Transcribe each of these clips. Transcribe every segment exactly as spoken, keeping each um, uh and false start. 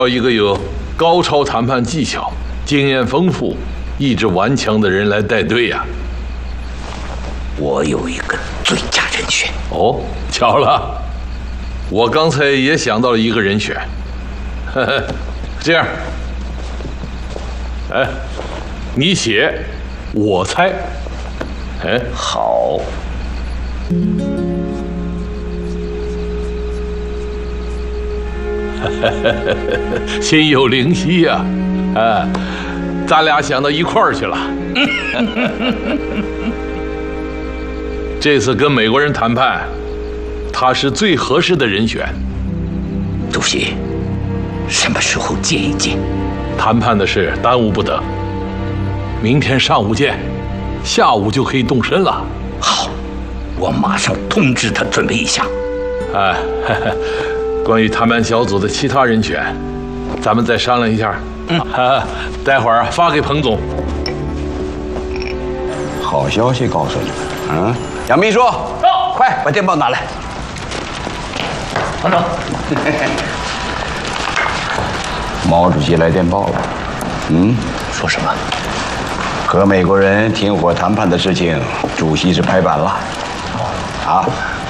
要一个有高超谈判技巧、经验丰富、意志顽强的人来带队呀、啊。 我有一个最佳人选。 哦，巧了，我刚才也想到了一个人选。呵呵，这样，哎，你写，我猜。哎， 好。 心有灵犀呀、啊，啊，咱俩想到一块儿去了。这次跟美国人谈判，他是最合适的人选。 主席，什么时候见一见？ 谈判的事耽误不得，明天上午见，下午就可以动身了。 好，我马上通知他准备一下。 哎，呵呵，关于谈判小组的其他人选，咱们再商量一下。嗯，啊、待会儿发给彭总。 好消息告诉你们，嗯，杨秘书，到，快把电报拿来。 彭总， 毛主席来电报了。嗯， 说什么？ 和美国人停火谈判的事情，主席是拍板了。啊，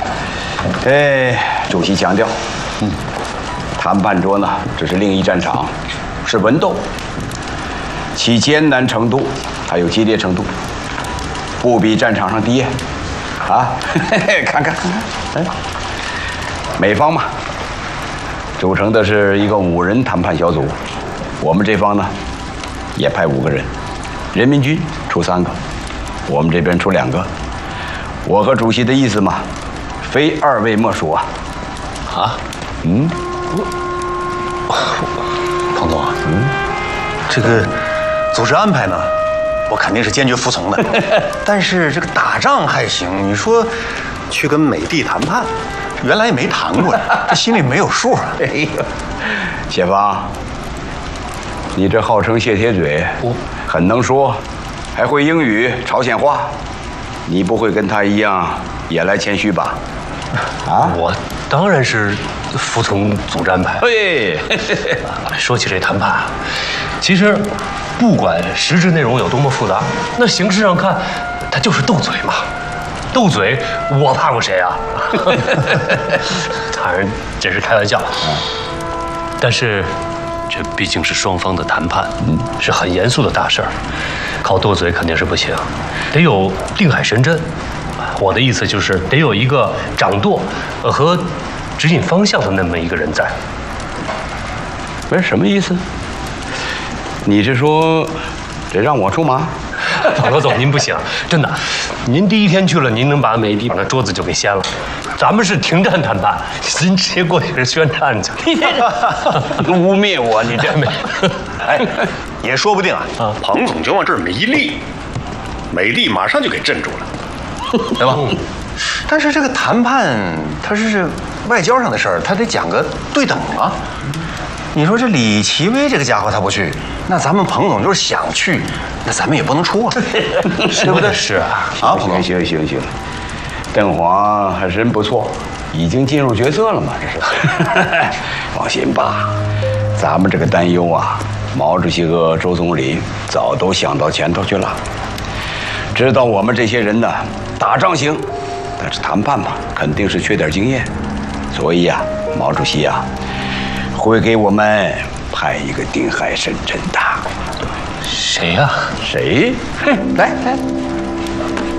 哎，主席强调，嗯，谈判桌呢，这是另一战场，是文斗，其艰难程度还有激烈程度，不比战场上低。啊，嘿嘿，看看看看，哎，美方嘛，组成的是一个五人谈判小组，我们这方呢，也派五个人，人民军出三个，我们这边出两个。我和主席的意思嘛，非二位莫属啊！ 啊？ 嗯， 彭总啊，嗯，这个组织安排呢，我肯定是坚决服从的。但是这个打仗还行，你说去跟美帝谈判，原来也没谈过呀，这心里没有数啊。 哎呦，谢芳，你这号称谢铁嘴，很能说，还会英语、朝鲜话。你不会跟他一样也来谦虚吧？ 啊，我当然是服从组织安排。 嘿， 说起这谈判，其实不管实质内容有多么复杂，那形式上看，它就是斗嘴嘛。斗嘴，我怕过谁啊？当然这是开玩笑，但是这毕竟是双方的谈判，嗯，是很严肃的大事儿，靠斗嘴肯定是不行，得有定海神针。我的意思就是得有一个掌舵和指引方向的那么一个人在。 不是什么意思？你是说这让我出马？ 老总，您不行，真的，您第一天去了，您能把美帝把那桌子就给掀了。咱们是停战谈判，您直接过去是宣战去。 污蔑我，你这没？ 哎，也说不定啊。啊，彭总就往这儿没一立，美帝马上就给镇住了，对吧？嗯、但是这个谈判它是外交上的事儿，它得讲个对等啊。你说这李奇微这个家伙他不去，那咱们彭总就是想去，那咱们也不能出啊，对不对？ 是啊， 啊，行行行行，邓华还真不错，已经进入角色了嘛，这是。放心吧，咱们这个担忧啊，毛主席和周总理早都想到前头去了，知道我们这些人呢，打仗行，但是谈判嘛，肯定是缺点经验，所以呀、啊，毛主席呀、啊。会给我们派一个定海神针的。 谁呀、啊？ 谁？来来，